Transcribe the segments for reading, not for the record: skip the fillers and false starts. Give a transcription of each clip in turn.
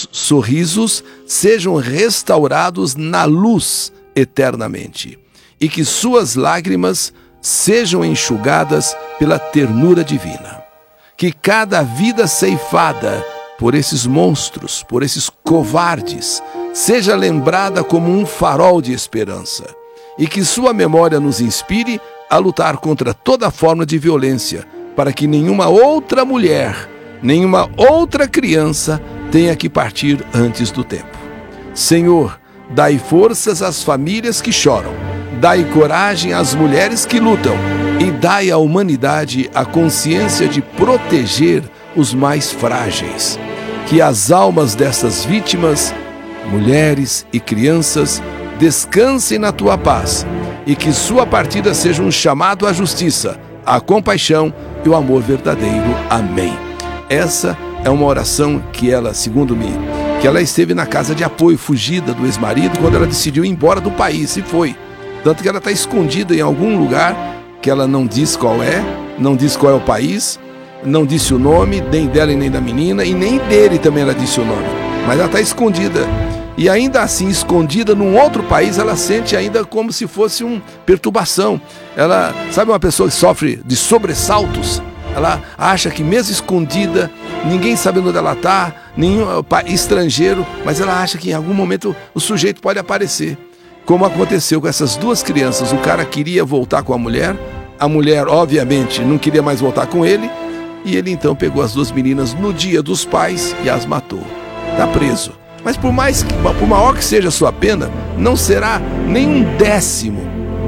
seus sorrisos sejam restaurados na luz eternamente, e que suas lágrimas sejam enxugadas pela ternura divina. Que cada vida ceifada por esses monstros, por esses covardes, seja lembrada como um farol de esperança, e que sua memória nos inspire a lutar contra toda forma de violência, para que nenhuma outra mulher, nenhuma outra criança tenha que partir antes do tempo. Senhor, dai forças às famílias que choram, dai coragem às mulheres que lutam, e dai à humanidade a consciência de proteger os mais frágeis. Que as almas dessas vítimas, mulheres e crianças, descansem na tua paz, e que sua partida seja um chamado à justiça, à compaixão e ao amor verdadeiro. Amém. Essa é uma oração que ela, segundo-me, que ela esteve na casa de apoio, fugida do ex-marido, quando ela decidiu ir embora do país, e foi. Tanto que ela está escondida em algum lugar, que ela não diz qual é, não diz qual é o país, não disse o nome, nem dela e nem da menina, e nem dele também ela disse o nome. Mas ela está escondida. E ainda assim, escondida num outro país, ela sente ainda como se fosse uma perturbação. Ela, sabe, uma pessoa que sofre de sobressaltos? Ela acha que mesmo escondida, ninguém sabe onde ela está, nenhum estrangeiro, mas ela acha que em algum momento o sujeito pode aparecer. Como aconteceu com essas duas crianças. O cara queria voltar com a mulher obviamente não queria mais voltar com ele, e ele então pegou as duas meninas no dia dos pais e as matou. Está preso. Mas por maior que seja a sua pena, não será nem um décimo,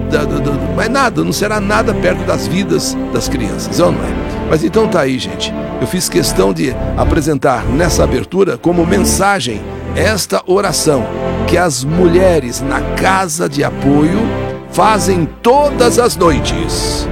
mas nada, não será nada perto das vidas das crianças, não é? Mas então tá aí, gente. Eu fiz questão de apresentar nessa abertura como mensagem esta oração que as mulheres na casa de apoio fazem todas as noites.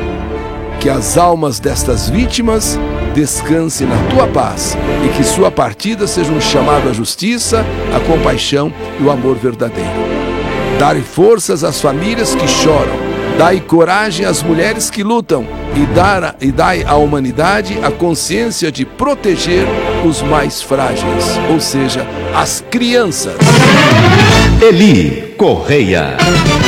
Que as almas destas vítimas descansem na tua paz, e que sua partida seja um chamado à justiça, à compaixão e o amor verdadeiro. Dai forças às famílias que choram, dai coragem às mulheres que lutam, e dai à humanidade a consciência de proteger os mais frágeis, ou seja, as crianças. Eli Correia.